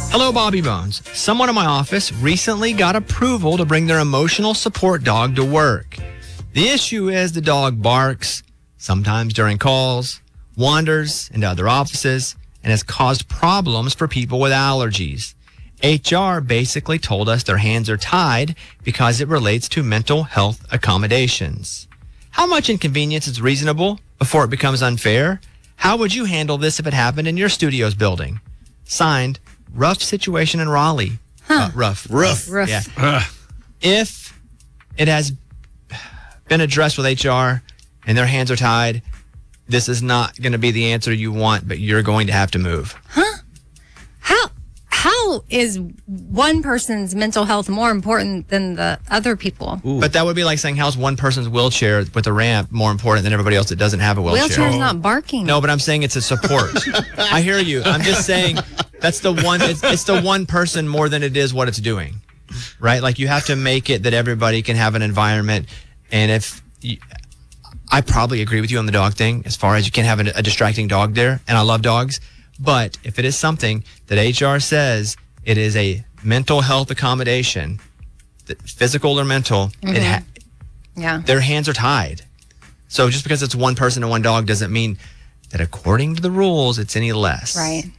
Hello, Bobby Bones. Someone in my office recently got approval to bring their emotional support dog to work. The issue is the dog barks, sometimes during calls, wanders into other offices, and has caused problems for people with allergies. HR basically told us their hands are tied because it relates to mental health accommodations. How much inconvenience is reasonable before it becomes unfair? How would you handle this if it happened in your studio's building? Signed, Rough situation in Raleigh. Rough. Yeah. If it has been addressed with HR and their hands are tied, this is not going to be the answer you want, but you're going to have to move. How is one person's mental health more important than the other people? Ooh. But that would be like saying, how's one person's wheelchair with a ramp more important than everybody else that doesn't have a wheelchair? Wheelchair's not barking. No, but I'm saying it's a support. I hear you. I'm just saying that's the one. It's the one person more than it is what it's doing, right? Like you have to make it that everybody can have an environment. And I probably agree with you on the dog thing as far as you can't have a distracting dog there. And I love dogs. But if it is something that HR says it is a mental health accommodation, physical or mental, their hands are tied. So just because it's one person and one dog doesn't mean that according to the rules, it's any less. Right.